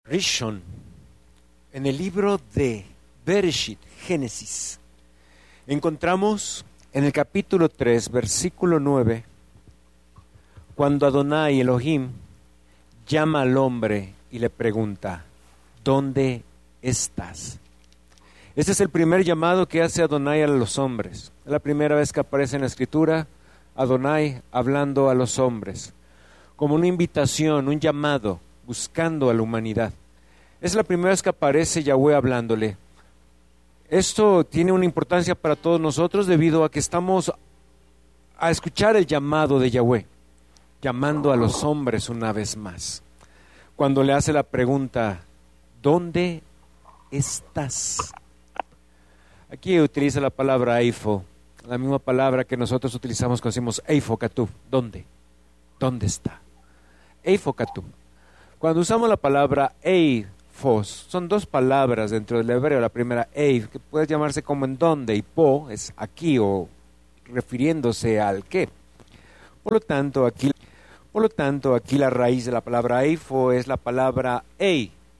Rishon, en el libro de Bereshit, Génesis, encontramos en el capítulo 3, versículo 9, cuando Adonai Elohim llama al hombre y le pregunta, ¿dónde estás? Este es el primer llamado que hace Adonai a los hombres. Es la primera vez que aparece en la Escritura Adonai hablando a los hombres, como una invitación, un llamado, buscando a la humanidad. Es la primera vez que aparece Yahweh hablándole. Esto tiene una importancia para todos nosotros debido a que estamos a escuchar el llamado de Yahweh, llamando a los hombres una vez más. Cuando le hace la pregunta, ¿dónde estás? Aquí utiliza la palabra eifo, la misma palabra que nosotros utilizamos cuando decimos eifo katú. ¿Dónde? ¿Dónde está? Eifo katú. Cuando usamos la palabra eifos, son dos palabras dentro del hebreo. La primera, eif, que puede llamarse como en dónde, y po es aquí o refiriéndose al qué. Por lo tanto, aquí la raíz de la palabra eifo es la palabra ei,